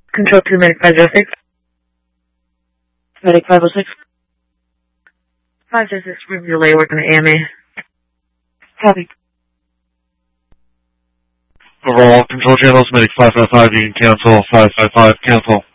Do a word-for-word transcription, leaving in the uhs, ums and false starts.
Control two, Medic five oh six. Medic five oh six. five oh six, relay working at A M A. Copy. Overall, control channels, Medic five five five, you can cancel, five five five, cancel.